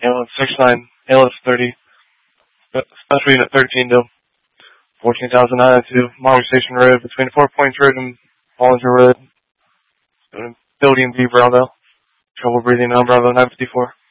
Ambulance 69, ALS 30, Special Unit 13 to 14,902, Monterey Station Road, between 4 Points Road and Bollinger Road. Building B, Bravo. Trouble breathing on Bravo 954.